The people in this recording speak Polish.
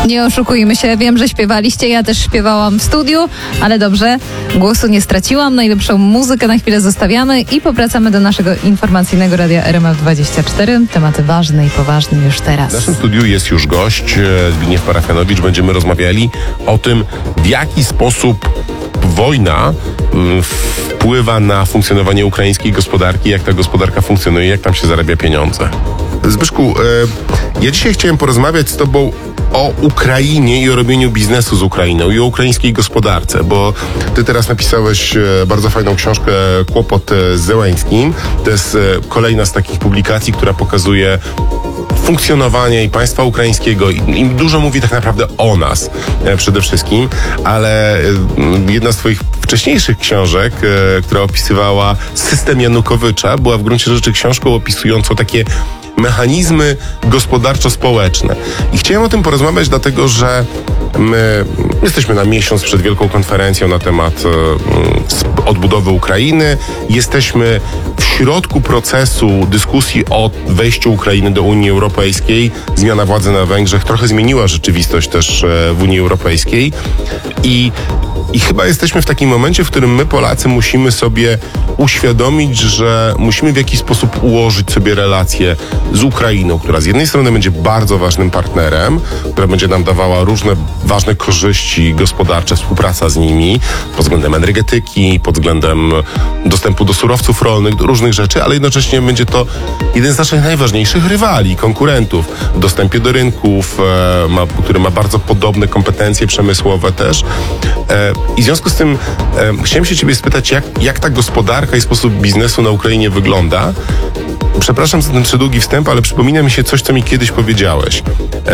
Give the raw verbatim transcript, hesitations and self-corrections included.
nie oszukujmy się, wiem, że śpiewaliście, ja też śpiewałam w studiu, ale dobrze, głosu nie straciłam, najlepszą muzykę na chwilę zostawiamy i powracamy do naszego informacyjnego radia R M F dwadzieścia cztery. Tematy ważne i poważne już teraz. W naszym studiu jest już gość, Zbigniew Parafianowicz. Będziemy rozmawiali o tym, w jaki sposób wojna wpływa na funkcjonowanie ukraińskiej gospodarki, jak ta gospodarka funkcjonuje, jak tam się zarabia pieniądze. Zbyszku, ja dzisiaj chciałem porozmawiać z tobą o Ukrainie i o robieniu biznesu z Ukrainą i o ukraińskiej gospodarce, bo ty teraz napisałeś bardzo fajną książkę Kłopot z Zełańskim. To jest kolejna z takich publikacji, która pokazuje funkcjonowanie i państwa ukraińskiego i dużo mówi tak naprawdę o nas przede wszystkim, ale jedna z twoich wcześniejszych książek, która opisywała system Janukowycza, była w gruncie rzeczy książką opisującą takie mechanizmy gospodarczo-społeczne. I chciałem o tym porozmawiać, dlatego że my jesteśmy na miesiąc przed wielką konferencją na temat e, odbudowy Ukrainy. Jesteśmy w środku procesu dyskusji o wejściu Ukrainy do Unii Europejskiej. Zmiana władzy na Węgrzech trochę zmieniła rzeczywistość też e, w Unii Europejskiej. I I chyba jesteśmy w takim momencie, w którym my, Polacy, musimy sobie uświadomić, że musimy w jakiś sposób ułożyć sobie relacje z Ukrainą, która z jednej strony będzie bardzo ważnym partnerem, która będzie nam dawała różne ważne korzyści gospodarcze, współpraca z nimi pod względem energetyki, pod względem dostępu do surowców rolnych, do różnych rzeczy, ale jednocześnie będzie to jeden z naszych najważniejszych rywali, konkurentów w dostępie do rynków, e, ma, który ma bardzo podobne kompetencje przemysłowe też. E, I w związku z tym e, chciałem się ciebie spytać, jak, jak ta gospodarka i sposób biznesu na Ukrainie wygląda. Przepraszam za ten przedługi wstęp, ale przypomina mi się coś, co mi kiedyś powiedziałeś.